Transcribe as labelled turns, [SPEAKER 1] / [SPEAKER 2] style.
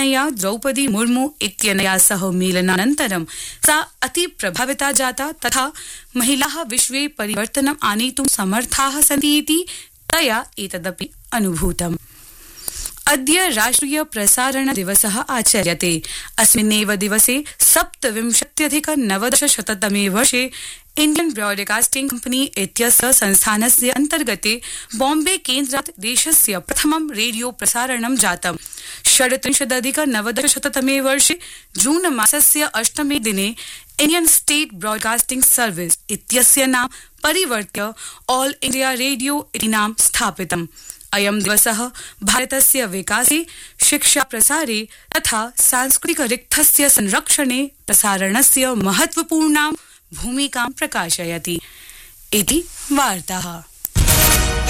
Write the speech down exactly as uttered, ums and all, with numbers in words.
[SPEAKER 1] प्रधानमन्त्रिण्या द्रौपदी मुर्मू इत्यनया सह मेलनानन्तरं सा अति प्रभाविता जाता तथा महिलाः विश्वे परिवर्तनम् आनेतुं समर्थाः सन्ति इति तया एतदपि अनुभूतम्। अद्य राष्ट्रिय प्रसारण दिवसः आचर्यते। अस्मिन्नेव दिवसे सप्तविंशत्यधिक नवदशशततमे वर्षे इंडियन ब्रॉडकास्टिंग कंपनी इत्यस्य संस्थानस्य अन्तर्गते बॉम्बे केन्द्रात् देशस्य प्रथमं रेडियो प्रसारणं जातम्। षड्त्रिंशदधिक नवदशशततमे वर्षे जून मासस्य अष्टमे दिने इंडियन स्टेट ब्रॉडकास्टिंग सर्विस इत्यस्य नाम परिवर्त्य ऑल इंडिया रेडियो इति नाम स्थापितम्। अयं दिवसः भारतस्य विकासे शिक्षा प्रसारे तथा सांस्कृतिक रिक्थस्य संरक्षणे प्रसारणस्य महत्वपूर्णां भूमिकां प्रकाशयति इति वार्ताः।